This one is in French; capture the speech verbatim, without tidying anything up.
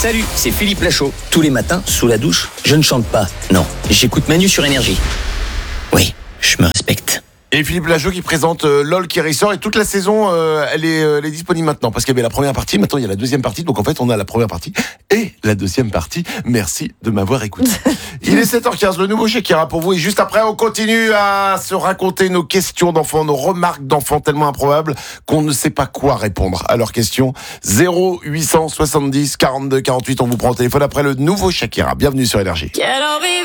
Salut, c'est Philippe Lachaud. Tous les matins, sous la douche, je ne chante pas. Non, j'écoute Manu sur Énergie. Oui, je me respecte. Et Philippe Lachaud qui présente euh, LOL qui ressort et toute la saison euh, elle, est, euh, elle est disponible maintenant parce qu'il y avait la première partie, maintenant il y a la deuxième partie, donc en fait on a la première partie et la deuxième partie. Merci de m'avoir écouté. Il est sept heures quinze, le nouveau Shakira pour vous, et juste après on continue à se raconter nos questions d'enfants, nos remarques d'enfants tellement improbables qu'on ne sait pas quoi répondre à leurs questions. Zéro huit cent soixante-dix quarante-deux quarante-huit, on vous prend au téléphone après le nouveau Shakira. Bienvenue sur Énergie.